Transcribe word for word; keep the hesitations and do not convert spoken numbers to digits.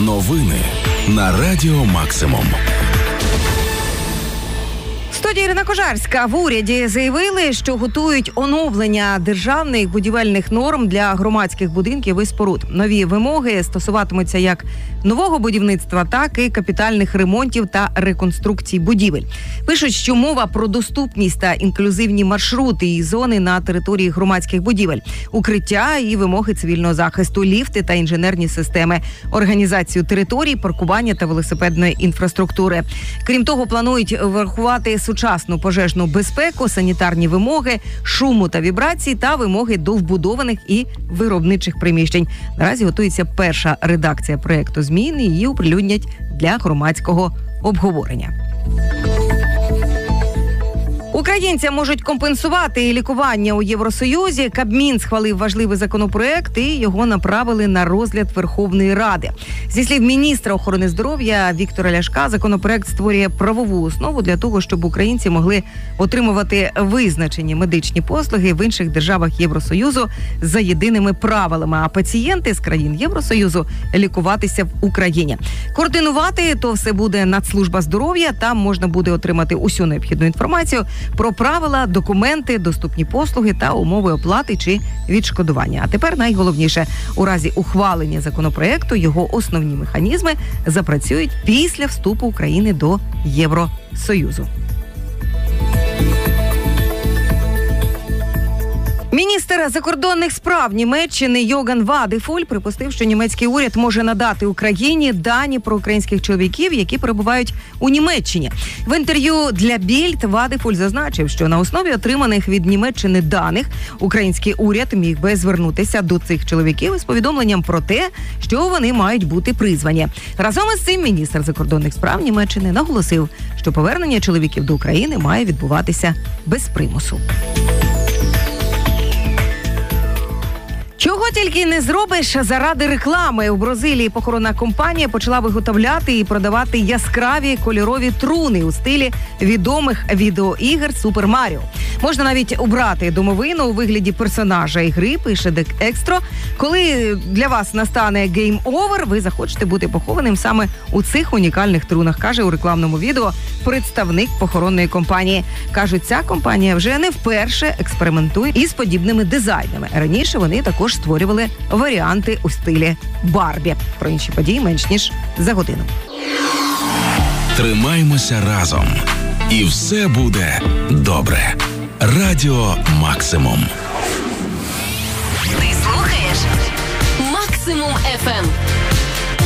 Новини на Радіо Максимум. Студія Ірина Кожарська. В уряді заявили, що готують оновлення державних будівельних норм для громадських будинків і споруд. Нові вимоги стосуватимуться як нового будівництва, так і капітальних ремонтів та реконструкцій будівель. Пишуть, що мова про доступність та інклюзивні маршрути і зони на території громадських будівель, укриття і вимоги цивільного захисту, ліфти та інженерні системи, організацію територій, паркування та велосипедної інфраструктури. Крім того, планують врахувати сучасну пожежну безпеку, санітарні вимоги, шуму та вібрацій та вимоги до вбудованих і виробничих приміщень. Наразі готується перша редакція проєкту змін, і її оприлюднять для громадського обговорення. Українцям можуть компенсувати лікування у Євросоюзі. Кабмін схвалив важливий законопроект і його направили на розгляд Верховної Ради. Зі слів міністра охорони здоров'я Віктора Ляшка, законопроект створює правову основу для того, щоб українці могли отримувати визначені медичні послуги в інших державах Євросоюзу за єдиними правилами, а пацієнти з країн Євросоюзу лікуватися в Україні. Координувати то все буде Нацслужба здоров'я. Там можна буде отримати усю необхідну інформацію про правила, документи, доступні послуги та умови оплати чи відшкодування. А тепер найголовніше, у разі ухвалення законопроекту його основні механізми запрацюють після вступу України до Євросоюзу. Міністр закордонних справ Німеччини Йоган Вадефуль припустив, що німецький уряд може надати Україні дані про українських чоловіків, які перебувають у Німеччині. В інтерв'ю для Більд Вадефуль зазначив, що на основі отриманих від Німеччини даних український уряд міг би звернутися до цих чоловіків із повідомленням про те, що вони мають бути призвані. Разом із цим міністр закордонних справ Німеччини наголосив, що повернення чоловіків до України має відбуватися без примусу. Чого тільки не зробиш заради реклами. У Бразилії похоронна компанія почала виготовляти і продавати яскраві кольорові труни у стилі відомих відеоігр Супер Маріо. Можна навіть обрати домовину у вигляді персонажа ігри, пише Дек Екстро. Коли для вас настане гейм овер, ви захочете бути похованим саме у цих унікальних трунах, каже у рекламному відео представник похоронної компанії. Кажуть, ця компанія вже не вперше експериментує із подібними дизайнами. Раніше вони також створювали варіанти у стилі Барбі. Про інші події менш ніж за годину. Тримаймося разом. І все буде добре. Радіо Максимум. Ти слухаєш Максимум еф ем.